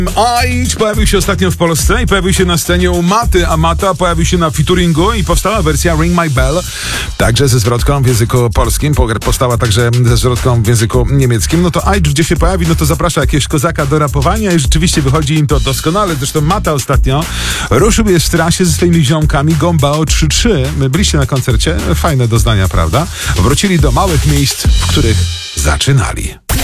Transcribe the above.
Aić pojawił się ostatnio w Polsce i pojawił się na scenie u Maty, a Mata pojawił się na featuringu i powstała wersja Ring My Bell, także ze zwrotką w języku polskim, powstała także ze zwrotką w języku niemieckim. No to Aić gdzie się pojawi, no to zaprasza jakiegoś kozaka do rapowania i rzeczywiście wychodzi im to doskonale. Zresztą Mata ostatnio ruszył jest w trasie ze swoimi ziomkami Gombao 3-3. Byliście na koncercie, fajne doznania, prawda? Wrócili do małych miejsc, w których zaczynali.